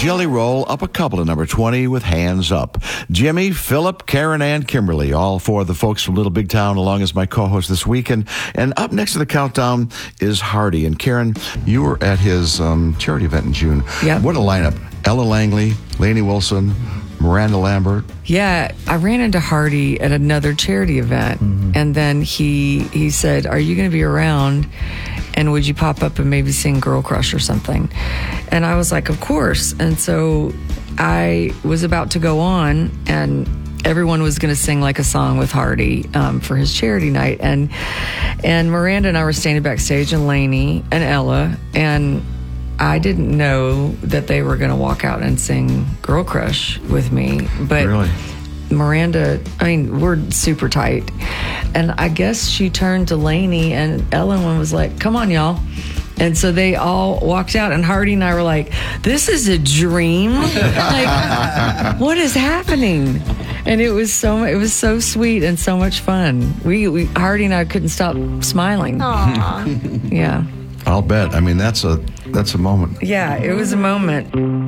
Jelly Roll up a couple to number 20 with Hands Up. Jimmy, Philip, Karen, and Kimberly, all four of the folks from Little Big Town, along as my co-host this week. And up next to the countdown is Hardy. And Karen, you were at his charity event in June. Yep. What a lineup. Ella Langley, Lainey Wilson, Miranda Lambert. Yeah, I ran into Hardy at another charity event, and then he said, "Are you going to be around? And would you pop up and maybe sing Girl Crush or something?" And I was like, "Of course." And so I was about to go on, and everyone was going to sing like a song with Hardy for his charity night, and Miranda and I were standing backstage, and Lainey and Ella, and I didn't know that they were going to walk out and sing Girl Crush with me. But really? Miranda, I mean, we're super tight. And I guess she turned to Lainey, and Ellen was like, "Come on, y'all." And so they all walked out, and Hardy and I were like, "This is a dream. Like, what is happening?" And it was so sweet and so much fun. We Hardy and I couldn't stop smiling. Aww. Yeah. I'll bet. I mean, that's a moment. Yeah, it was a moment.